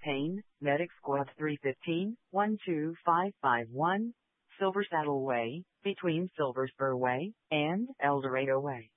Payne, Medic Squad 315, 12551, Silver Saddle Way, between Silver Spur Way and El Dorado Way.